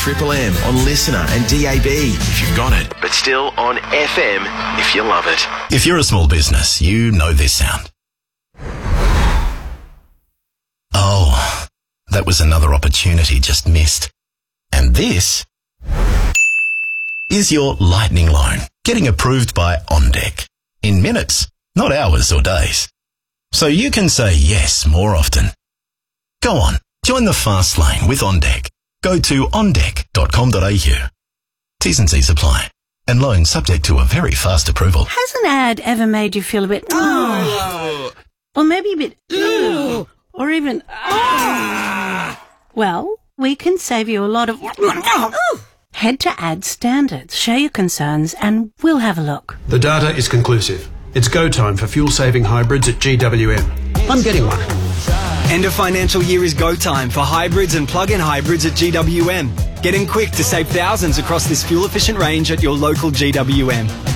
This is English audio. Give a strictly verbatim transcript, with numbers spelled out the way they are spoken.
Triple M on Listener and D A B if you've got it, but still on F M if you love it. If you're a small business, you know this sound. Oh, that was another opportunity just missed. And this is your lightning loan getting approved by OnDeck in minutes, not hours or days. So you can say yes more often. Go on, join the fast lane with OnDeck. Go to on deck dot com dot a u. T's and C's apply. And loan subject to a very fast approval. Has an ad ever made you feel a bit, oh, or maybe a bit, ooh, or even, oh? Well, we can save you a lot of, head to Ad Standards, share your concerns, and we'll have a look. The data is conclusive. It's go time for fuel-saving hybrids at G W M. I'm getting one. End of financial year is go time for hybrids and plug-in hybrids at G W M. Get in quick to save thousands across this fuel-efficient range at your local G W M.